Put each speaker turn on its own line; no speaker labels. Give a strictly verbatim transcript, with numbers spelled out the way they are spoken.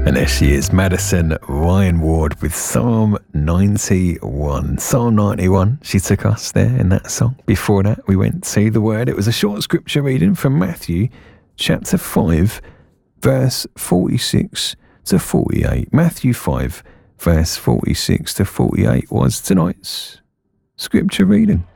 And there she is, Madison Ryan Ward with Psalm ninety-one. Psalm ninety-one, she took us there in that song. Before that, we went to the Word. It was a short scripture reading from Matthew chapter five, verse forty-six to forty-eight. Matthew five, verse forty-six to forty-eight was tonight's scripture reading.